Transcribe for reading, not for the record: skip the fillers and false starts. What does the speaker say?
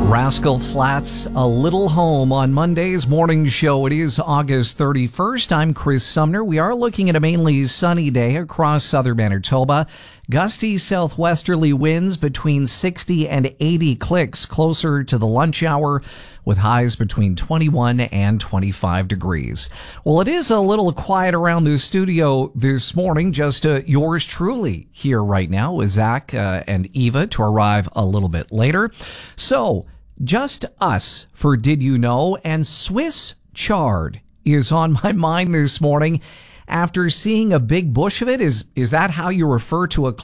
Rascal Flatts, A Little Home on Monday's morning show. It is August 31st. I'm Chris Sumner. We are looking at a mainly sunny day across southern Manitoba. Gusty southwesterly winds between 60 and 80 clicks closer to the lunch hour, with highs between 21 and 25 degrees. Well, it is a little quiet around the studio this morning. Just yours truly here right now with Zach and Eva to arrive a little bit later. So, just us for Did You Know? And Swiss chard is on my mind this morning after seeing a big bush of it. Is that how you refer to a